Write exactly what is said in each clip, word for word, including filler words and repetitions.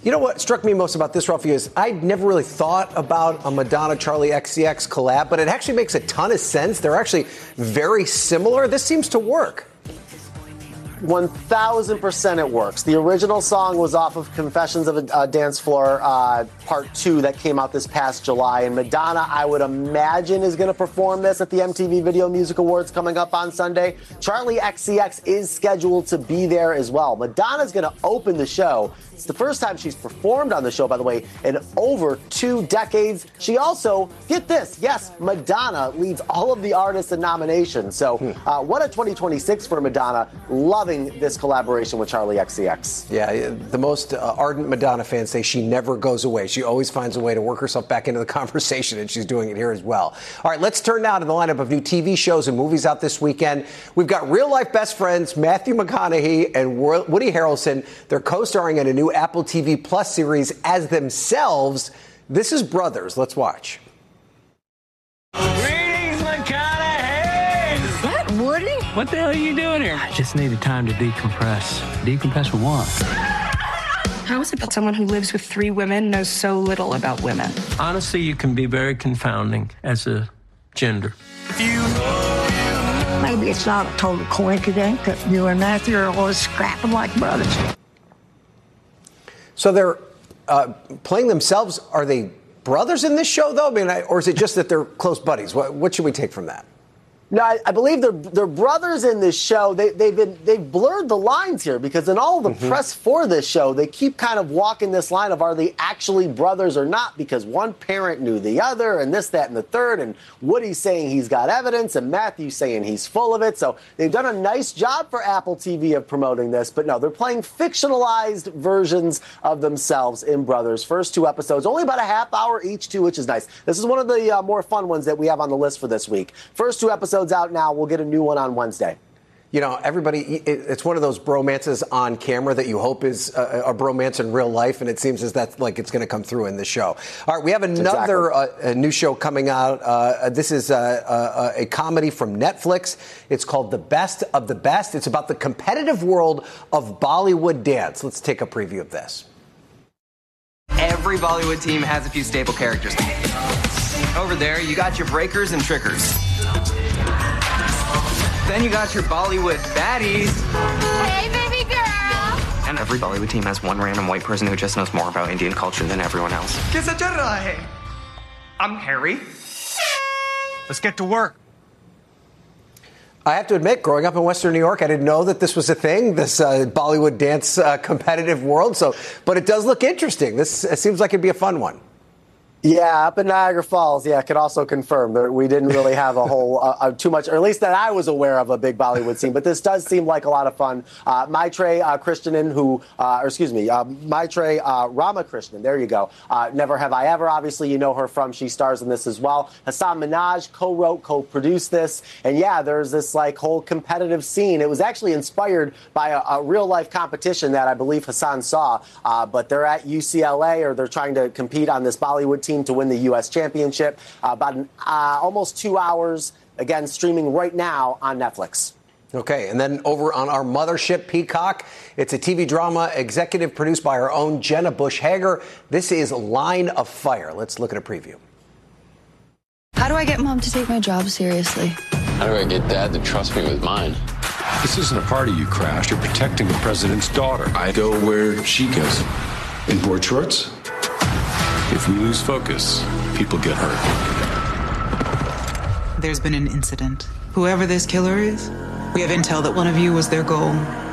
You know what struck me most about this, Ralphie, is I'd never really thought about a Madonna Charlie X C X collab, but it actually makes a ton of sense. They're actually very similar. This seems to work. one thousand percent it works. The original song was off of Confessions of a uh, Dance Floor uh, Part two that came out this past July. And Madonna, I would imagine, is going to perform this at the M T V Video Music Awards coming up on Sunday. Charlie X C X is scheduled to be there as well. Madonna's going to open the show. It's the first time she's performed on the show, by the way, in over two decades. She also, get this, yes, Madonna leads all of the artists in nominations. So uh, what a twenty twenty-six for Madonna. Loving this collaboration with Charlie X C X. Yeah, the most uh, ardent Madonna fans say she never goes away. She always finds a way to work herself back into the conversation, and she's doing it here as well. All right, let's turn now to the lineup of new T V shows and movies out this weekend. We've got real-life best friends Matthew McConaughey and Woody Harrelson. They're co-starring in a new Apple T V Plus series as themselves. This is Brothers. Let's watch. Greetings, McConaughey! Is that Woody? What the hell are you doing here? I just needed time to decompress. Decompress from what? How is it that someone who lives with three women knows so little about women? Honestly, you can be very confounding as a gender. Maybe it's not a total coincidence that you and Matthew are always scrapping like brothers. So they're uh, playing themselves. Are they brothers in this show, though? I mean, I, or is it just that they're close buddies? What, what should we take from that? No, I, I believe they're they're brothers in this show. They, they've been they've blurred the lines here because in all the mm-hmm. press for this show, they keep kind of walking this line of are they actually brothers or not? Because one parent knew the other, and this, that, and the third. And Woody's saying he's got evidence, and Matthew's saying he's full of it. So they've done a nice job for Apple T V of promoting this. But no, they're playing fictionalized versions of themselves in Brothers. First two episodes, only about a half hour each, too, which is nice. This is one of the uh, more fun ones that we have on the list for this week. First two episodes out now. We'll get a new one on Wednesday. You know, everybody, it's one of those bromances on camera that you hope is a, a bromance in real life, and it seems as that's like it's going to come through in this show. All right, we have another exactly. uh, new show coming out. Uh, this is a, a, a comedy from Netflix. It's called The Best of the Best. It's about the competitive world of Bollywood dance. Let's take a preview of this. Every Bollywood team has a few staple characters. Over there, you got your breakers and trickers. Then you got your Bollywood baddies. Hey, baby girl. And every Bollywood team has one random white person who just knows more about Indian culture than everyone else. Kaisa chal raha hai? I'm Harry. Let's get to work. I have to admit, growing up in Western New York, I didn't know that this was a thing, this uh, Bollywood dance uh, competitive world. So, but it does look interesting. This it seems like it'd be a fun one. Yeah, up in Niagara Falls, yeah, I could also confirm that we didn't really have a whole, uh, uh, too much, or at least that I was aware of a big Bollywood scene, but this does seem like a lot of fun. Uh, Maitrey uh, Krishnan, who, uh, or excuse me, uh, Maitrey uh, Ramakrishnan, there you go. Uh, Never Have I Ever, obviously you know her from, she stars in this as well. Hasan Minhaj co-wrote, co-produced this, and yeah, there's this like whole competitive scene. It was actually inspired by a, a real-life competition that I believe Hasan saw, uh, but they're at U C L A, or they're trying to compete on this Bollywood team to win the U S championship. Uh, about an, uh, almost two hours, again, streaming right now on Netflix. Okay, and then over on our mothership, Peacock, it's a T V drama executive produced by our own Jenna Bush Hager. This is Line of Fire. Let's look at a preview. How do I get Mom to take my job seriously? How do I get Dad to trust me with mine? This isn't a party you crashed. You're protecting the president's daughter. I go where she goes. In board shorts? If we lose focus, people get hurt. There's been an incident. Whoever this killer is, we have intel that one of you was their goal.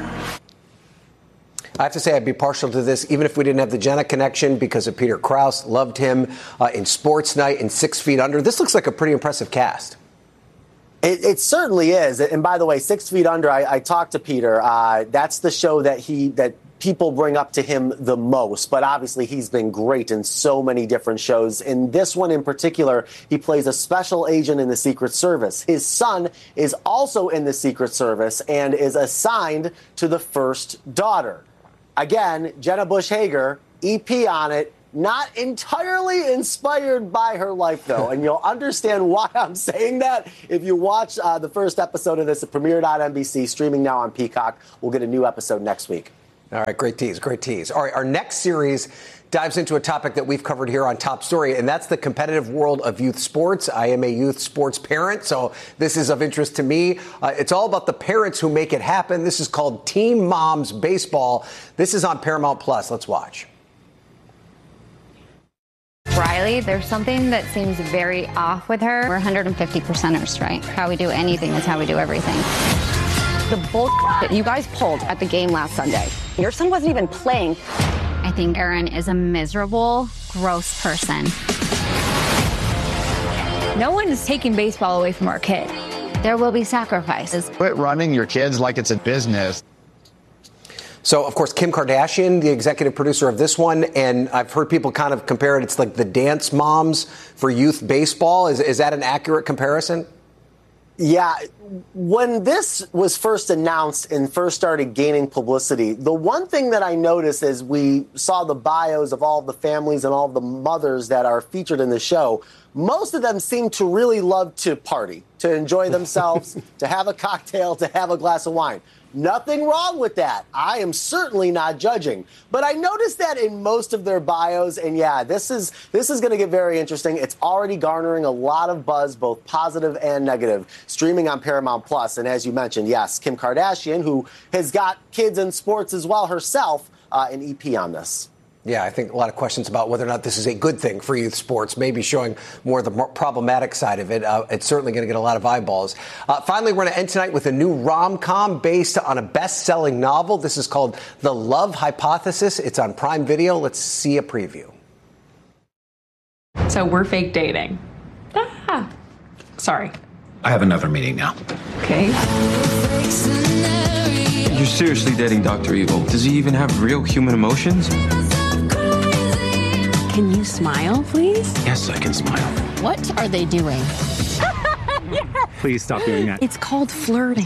I have to say I'd be partial to this, even if we didn't have the Jenna connection, because of Peter Krause. Loved him uh, in Sports Night and Six Feet Under. This looks like a pretty impressive cast. It, it certainly is. And by the way, Six Feet Under, I, I talked to Peter. Uh, that's the show that he that. people bring up to him the most, but obviously he's been great in so many different shows. In this one in particular, he plays a special agent in the Secret Service. His son is also in the Secret Service and is assigned to the first daughter. Again, Jenna Bush Hager, E P on it, not entirely inspired by her life, though, and you'll understand why I'm saying that if you watch uh, the first episode of this. It premiered on N B C, streaming now on Peacock. We'll get a new episode next week. All right, great tease, great tease. All right, our next series dives into a topic that we've covered here on Top Story, and that's the competitive world of youth sports. I am a youth sports parent, so this is of interest to me. Uh, it's all about the parents who make it happen. This is called Teen Moms Baseball. This is on Paramount Plus. Let's watch. Riley, there's something that seems very off with her. We're one hundred fifty percenters, right? How we do anything is how we do everything. The bull that you guys pulled at the game last Sunday. Your son wasn't even playing. I think Erin is a miserable, gross person. No one is taking baseball away from our kid. There will be sacrifices. Quit running your kids like it's a business. So, of course, Kim Kardashian, the executive producer of this one, and I've heard people kind of compare it. It's like the dance moms for youth baseball. Is, is that an accurate comparison? Yeah, when this was first announced and first started gaining publicity, the one thing that I noticed is we saw the bios of all the families and all the mothers that are featured in the show. Most of them seem to really love to party, to enjoy themselves, to have a cocktail, to have a glass of wine. Nothing wrong with that. I am certainly not judging. But I noticed that in most of their bios, and yeah, this is this is going to get very interesting. It's already garnering a lot of buzz, both positive and negative, streaming on Paramount Plus. And as you mentioned, yes, Kim Kardashian, who has got kids in sports as well herself, uh, an E P on this. Yeah, I think a lot of questions about whether or not this is a good thing for youth sports, maybe showing more of the more problematic side of it. Uh, it's certainly going to get a lot of eyeballs. Uh, finally, we're going to end tonight with a new rom-com based on a best-selling novel. This is called The Love Hypothesis. It's on Prime Video. Let's see a preview. So we're fake dating. Ah, sorry. I have another meeting now. Okay. You're seriously dating Doctor Evil. Does he even have real human emotions? Can you smile, please? Yes, I can smile. What are they doing? Yes. Please stop doing that. It's called flirting.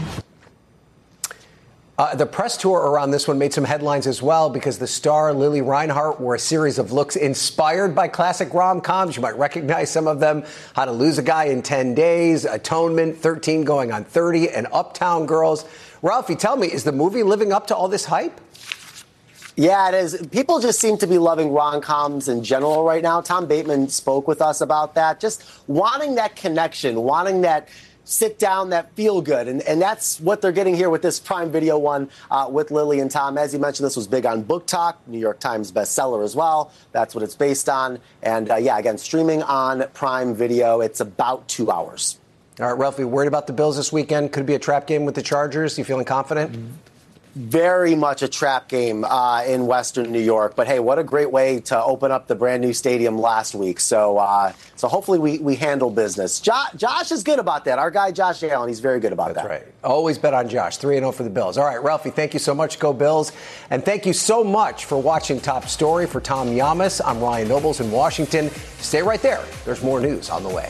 Uh, the press tour around this one made some headlines as well because the star Lily Reinhart wore a series of looks inspired by classic rom-coms. You might recognize some of them. How to Lose a Guy in ten days, Atonement, thirteen going on thirty, and Uptown Girls. Ralphie, tell me, is the movie living up to all this hype? Yeah, it is. People just seem to be loving rom-coms in general right now. Tom Bateman spoke with us about that, just wanting that connection, wanting that sit down, that feel good. And, and that's what they're getting here with this Prime Video one uh, with Lily and Tom. As you mentioned, this was big on Book Talk, New York Times bestseller as well. That's what it's based on. And uh, yeah, again, streaming on Prime Video. It's about two hours. All right, Ralphie, worried about the Bills this weekend? Could it be a trap game with the Chargers? You feeling confident? Mm-hmm. Very much a trap game uh, in Western New York. But, hey, what a great way to open up the brand-new stadium last week. So uh, so hopefully we, we handle business. Jo- Josh is good about that. Our guy Josh Allen, he's very good about That's that. That's right. Always bet on Josh. three and oh for the Bills. All right, Ralphie, thank you so much. Go Bills. And thank you so much for watching Top Story. For Tom Yamas, I'm Ryan Nobles in Washington. Stay right there. There's more news on the way.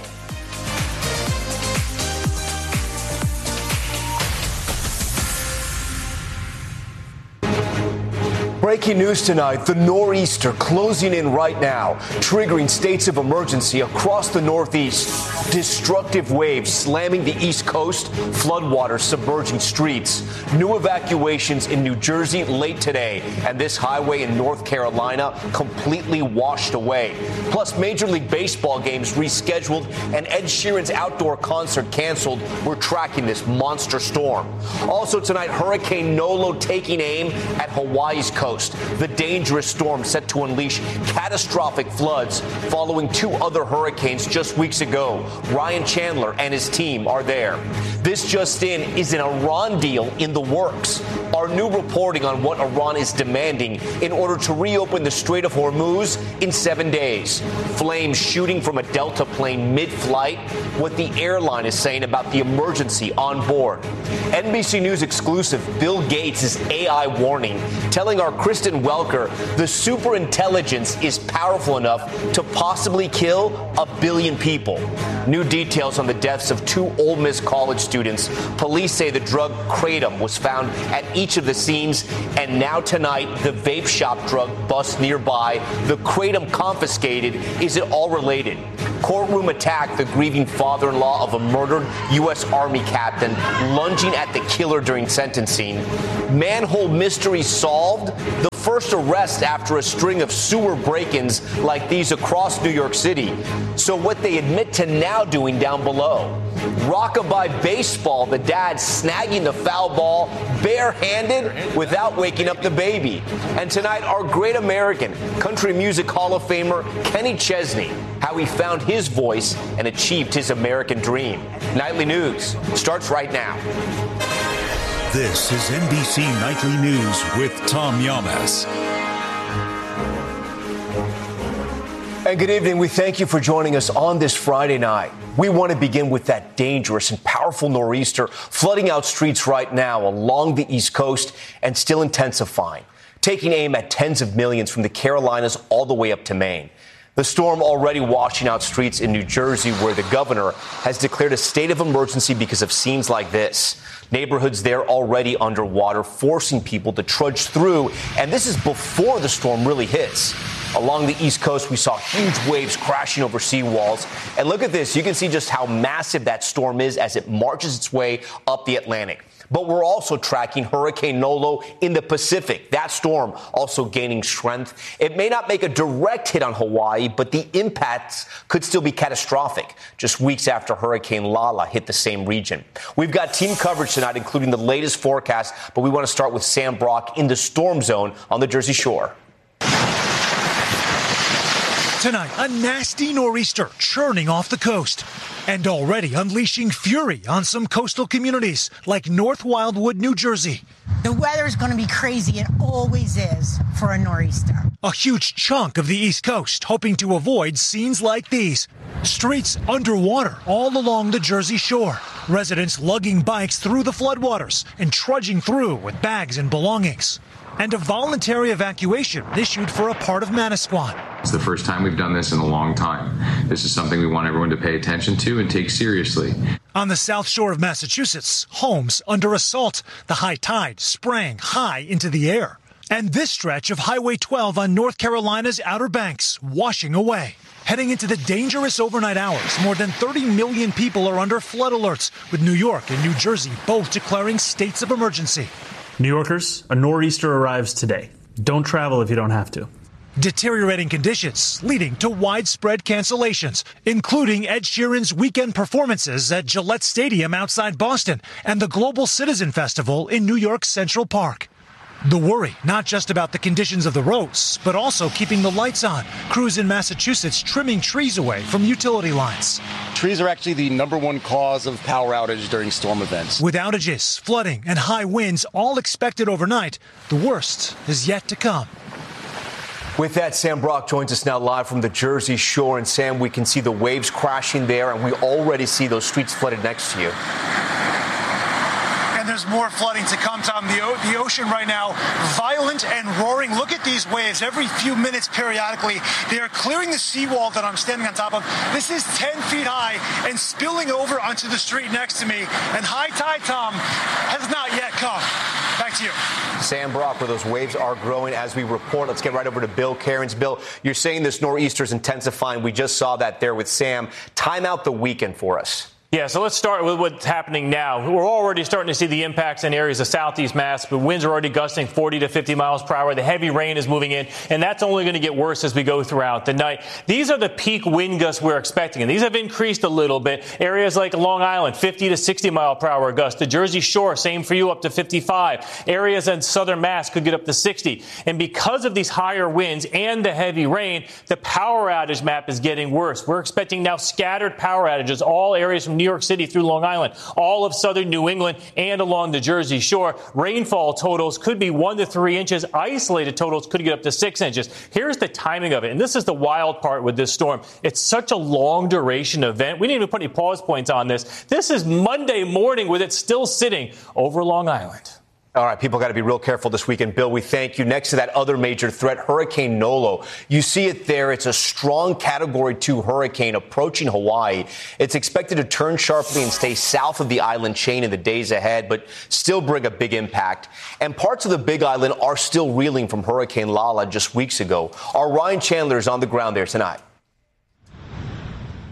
Breaking news tonight, the nor'easter closing in right now, triggering states of emergency across the Northeast. Destructive waves slamming the East Coast, floodwaters submerging streets. New evacuations in New Jersey late today, and this highway in North Carolina completely washed away. Plus, Major League Baseball games rescheduled and Ed Sheeran's outdoor concert canceled. We're tracking this monster storm. Also tonight, Hurricane Nolo taking aim at Hawaii's coast. The dangerous storm set to unleash catastrophic floods following two other hurricanes just weeks ago. Ryan Chandler and his team are there. This just in, is an Iran deal in the works. Our new reporting on what Iran is demanding in order to reopen the Strait of Hormuz in seven days. Flames shooting from a Delta plane mid-flight. What the airline is saying about the emergency on board. N B C News exclusive, Bill Gates' A I warning, telling our Kristen Welker the superintelligence is powerful enough to possibly kill a billion people. New details on the deaths of two Ole Miss college students. Police say the drug kratom was found at each of the scenes, and now tonight the vape shop drug bust nearby. The kratom confiscated. Is it all related? Courtroom attack, the grieving father-in-law of a murdered U S Army captain lunging at the killer during sentencing. Manhole mystery solved. first arrest after a string of sewer break-ins like these across New York City. So what they admit to now doing down below. Rockabye baseball, the dad snagging the foul ball barehanded without waking up the baby. And tonight, our great American country music Hall of Famer Kenny Chesney, how he found his voice and achieved his American dream. Nightly News starts right now. This is N B C Nightly News with Tom Llamas. And good evening. We thank you for joining us on this Friday night. We want to begin with that dangerous and powerful nor'easter flooding out streets right now along the East Coast and still intensifying, taking aim at tens of millions from the Carolinas all the way up to Maine. The storm already washing out streets in New Jersey, where the governor has declared a state of emergency because of scenes like this. Neighborhoods there already underwater, forcing people to trudge through. And this is before the storm really hits. Along the East Coast, we saw huge waves crashing over seawalls. And look at this. You can see just how massive that storm is as it marches its way up the Atlantic. But we're also tracking Hurricane Nolo in the Pacific. That storm also gaining strength. It may not make a direct hit on Hawaii, but the impacts could still be catastrophic just weeks after Hurricane Lala hit the same region. We've got team coverage tonight, including the latest forecast, but we want to start with Sam Brock in the storm zone on the Jersey Shore. Tonight, a nasty nor'easter churning off the coast and already unleashing fury on some coastal communities like North Wildwood, New Jersey. The weather's going to be crazy. It always is for a nor'easter. A huge chunk of the East Coast hoping to avoid scenes like these. Streets underwater all along the Jersey Shore. Residents lugging bikes through the floodwaters and trudging through with bags and belongings. And a voluntary evacuation issued for a part of Manasquan. It's the first time we've done this in a long time. This is something we want everyone to pay attention to and take seriously. On the south shore of Massachusetts, homes under assault, the high tide sprang high into the air. And this stretch of Highway twelve on North Carolina's Outer Banks washing away. Heading into the dangerous overnight hours, more than thirty million people are under flood alerts, with New York and New Jersey both declaring states of emergency. New Yorkers, a nor'easter arrives today. Don't travel if you don't have to. Deteriorating conditions leading to widespread cancellations, including Ed Sheeran's weekend performances at Gillette Stadium outside Boston and the Global Citizen Festival in New York's Central Park. The worry, not just about the conditions of the roads, but also keeping the lights on. Crews in Massachusetts trimming trees away from utility lines. Trees are actually the number one cause of power outage during storm events. With outages, flooding, and high winds all expected overnight, the worst is yet to come. With that, Sam Brock joins us now live from the Jersey Shore. And Sam, we can see the waves crashing there, and we already see those streets flooded next to you. And there's more flooding to come, Tom. The, o- the ocean right now, violent and roaring. Look at these waves every few minutes periodically. They are clearing the seawall that I'm standing on top of. This is ten feet high and spilling over onto the street next to me. And high tide, Tom, has not yet come. Back to you. Sam Brock, where those waves are growing as we report. Let's get right over to Bill Cairns. Bill, you're saying this nor'easter is intensifying. We just saw that there with Sam. Time out the weekend for us. Yeah, so let's start with what's happening now. We're already starting to see the impacts in areas of southeast Mass, but winds are already gusting forty to fifty miles per hour. The heavy rain is moving in, and that's only going to get worse as we go throughout the night. These are the peak wind gusts we're expecting, and these have increased a little bit. Areas like Long Island, fifty to sixty mile per hour gusts. The Jersey Shore, same for you, up to fifty-five. Areas in southern Mass could get up to sixty. And because of these higher winds and the heavy rain, the power outage map is getting worse. We're expecting now scattered power outages, all areas from New York City through Long Island, all of southern New England and along the Jersey Shore. Rainfall totals could be one to three inches. Isolated totals could get up to six inches. Here's the timing of it. And this is the wild part with this storm. It's such a long duration event. We didn't even put any pause points on this. This is Monday morning with it still sitting over Long Island. All right, people got to be real careful this weekend. Bill, we thank you. Next to that other major threat, Hurricane Nolo. You see it there. It's a strong Category two hurricane approaching Hawaii. It's expected to turn sharply and stay south of the island chain in the days ahead, but still bring a big impact. And parts of the Big Island are still reeling from Hurricane Lala just weeks ago. Our Ryan Chandler is on the ground there tonight.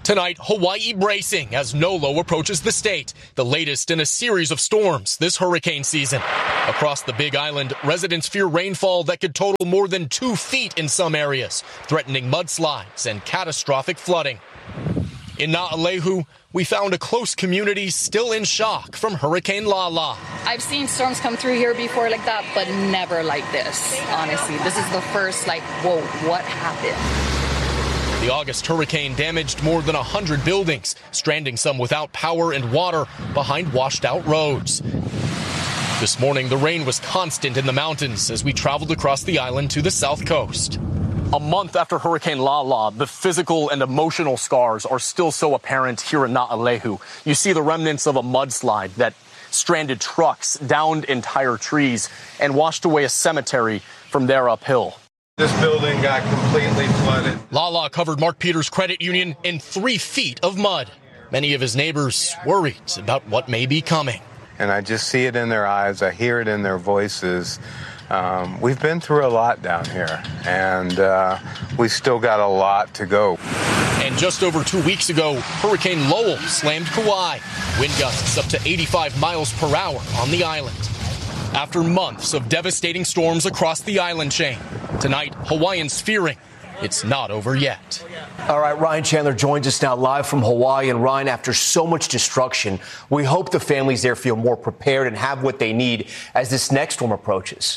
Tonight, Hawaii bracing as Nolo approaches the state, the latest in a series of storms this hurricane season. Across the Big Island, residents fear rainfall that could total more than two feet in some areas, threatening mudslides and catastrophic flooding. In Naʻalehu, we found a close community still in shock from Hurricane Lala. I've seen storms come through here before like that, but never like this, honestly. This is the first, like, whoa, what happened? The August hurricane damaged more than one hundred buildings, stranding some without power and water behind washed-out roads. This morning, the rain was constant in the mountains as we traveled across the island to the south coast. A month after Hurricane Lala, the physical and emotional scars are still so apparent here in Naʻalehu. You see the remnants of a mudslide that stranded trucks, downed entire trees, and washed away a cemetery from there uphill. This building got completely flooded. Lala covered Mark Peters Credit Union in three feet of mud. Many of his neighbors worried about what may be coming. And I just see it in their eyes. I hear it in their voices. Um, we've been through a lot down here, and uh, we still got a lot to go. And just over two weeks ago, Hurricane Lowell slammed Kauai. Wind gusts up to eighty-five miles per hour on the island. After months of devastating storms across the island chain, tonight, Hawaiians fearing it's not over yet. All right, Ryan Chandler joins us now live from Hawaii. And Ryan, after so much destruction, we hope the families there feel more prepared and have what they need as this next storm approaches.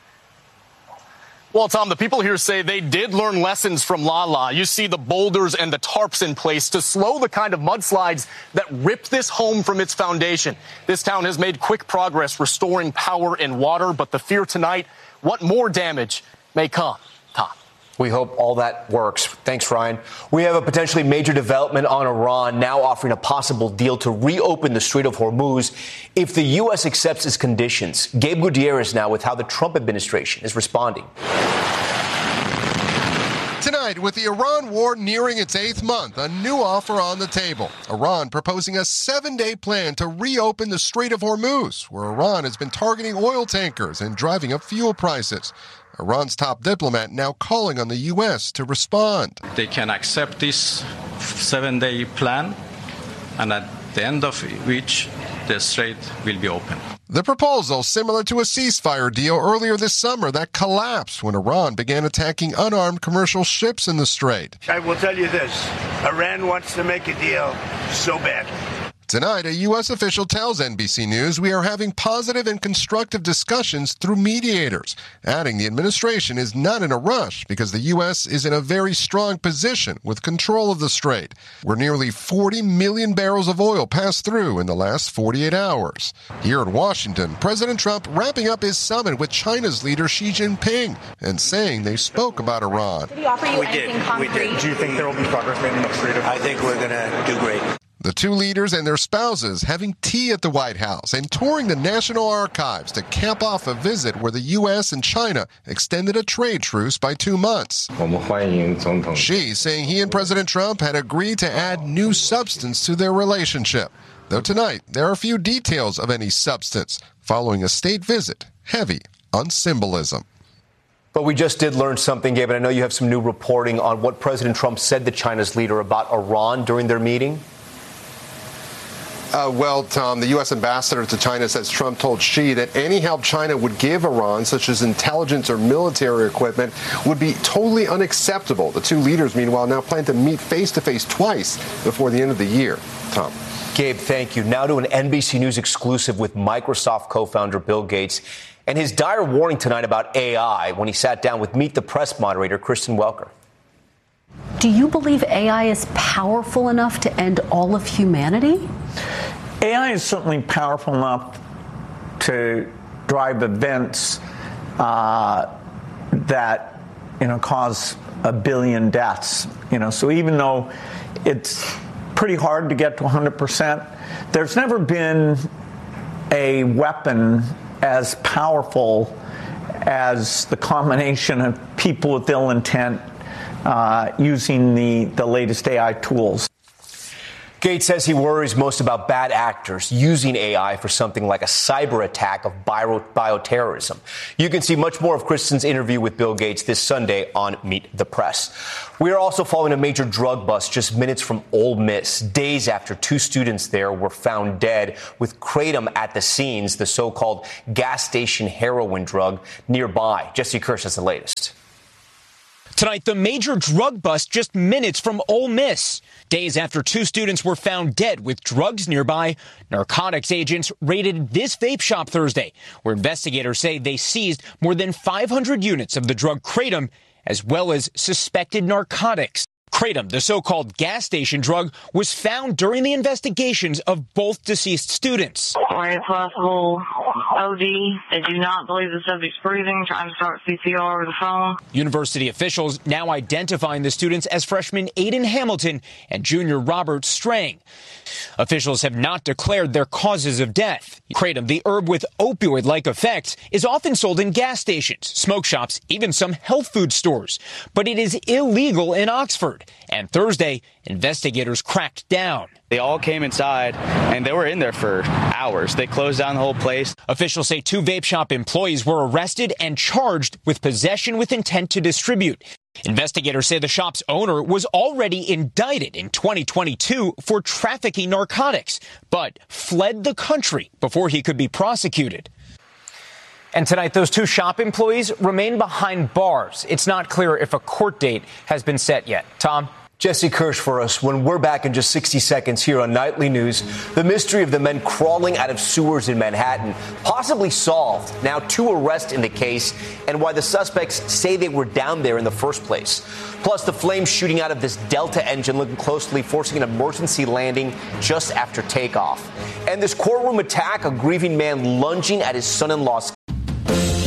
Well, Tom, the people here say they did learn lessons from Lala. You see the boulders and the tarps in place to slow the kind of mudslides that ripped this home from its foundation. This town has made quick progress restoring power and water, but the fear tonight, what more damage may come. Tom. We hope all that works. Thanks, Ryan. We have a potentially major development on Iran now offering a possible deal to reopen the Strait of Hormuz if the U S accepts its conditions. Gabe Gutierrez now with how the Trump administration is responding. Tonight, with the Iran war nearing its eighth month, a new offer on the table. Iran proposing a seven-day plan to reopen the Strait of Hormuz, where Iran has been targeting oil tankers and driving up fuel prices. Iran's top diplomat now calling on the U S to respond. They can accept this seven-day plan, and at the end of which the strait will be open. The proposal, similar to a ceasefire deal earlier this summer that collapsed when Iran began attacking unarmed commercial ships in the strait. I will tell you this, Iran wants to make a deal so badly. Tonight, a U S official tells N B C News we are having positive and constructive discussions through mediators, adding the administration is not in a rush because the U S is in a very strong position with control of the strait, where nearly forty million barrels of oil passed through in the last forty-eight hours. Here in Washington, President Trump wrapping up his summit with China's leader Xi Jinping and saying they spoke about Iran. Did he offer you we anything did. concrete? We did. Do you think there will be progress made in the Strait of Hormuz? I think we're going to do great. The two leaders and their spouses having tea at the White House and touring the National Archives to cap off a visit where the U S and China extended a trade truce by two months. Xi saying he and President Trump had agreed to add new substance to their relationship. Though tonight, there are few details of any substance following a state visit heavy on symbolism. But we just did learn something, Gabe, and I know you have some new reporting on what President Trump said to China's leader about Iran during their meeting. Uh, well, Tom, the U S ambassador to China says Trump told Xi that any help China would give Iran, such as intelligence or military equipment, would be totally unacceptable. The two leaders, meanwhile, now plan to meet face-to-face twice before the end of the year. Tom. Gabe, thank you. Now to an N B C News exclusive with Microsoft co-founder Bill Gates and his dire warning tonight about A I when he sat down with Meet the Press moderator Kristen Welker. Do you believe A I is powerful enough to end all of humanity? A I is certainly powerful enough to drive events uh, that, you know, cause a billion deaths. You know, so even though it's pretty hard to get to one hundred percent, there's never been a weapon as powerful as the combination of people with ill intent Uh, using the, the latest A I tools. Gates says he worries most about bad actors using A I for something like a cyber attack of bio- bioterrorism. You can see much more of Kristen's interview with Bill Gates this Sunday on Meet the Press. We are also following a major drug bust just minutes from Ole Miss, days after two students there were found dead with kratom at the scenes, the so-called gas station heroin drug nearby. Jesse Kirsch has the latest. Tonight, the major drug bust just minutes from Ole Miss. Days after two students were found dead with drugs nearby, narcotics agents raided this vape shop Thursday, where investigators say they seized more than five hundred units of the drug kratom, as well as suspected narcotics. Kratom, the so-called gas station drug, was found during the investigations of both deceased students. Or a possible O D. They do not believe the subject's breathing, trying to start C P R over the phone. University officials now identifying the students as freshman Aiden Hamilton and junior Robert Strang. Officials have not declared their causes of death. Kratom, the herb with opioid-like effects, is often sold in gas stations, smoke shops, even some health food stores. But it is illegal in Oxford. And Thursday, investigators cracked down. They all came inside, and they were in there for hours. They closed down the whole place. Officials say two vape shop employees were arrested and charged with possession with intent to distribute. Investigators say the shop's owner was already indicted in twenty twenty-two for trafficking narcotics, but fled the country before he could be prosecuted. And tonight, those two shop employees remain behind bars. It's not clear if a court date has been set yet. Tom? Jesse Kirsch for us. When we're back in just sixty seconds here on Nightly News, the mystery of the men crawling out of sewers in Manhattan possibly solved. Now two arrests in the case, and why the suspects say they were down there in the first place. Plus the flames shooting out of this Delta engine, looking closely, forcing an emergency landing just after takeoff. And this courtroom attack, a grieving man lunging at his son-in-law's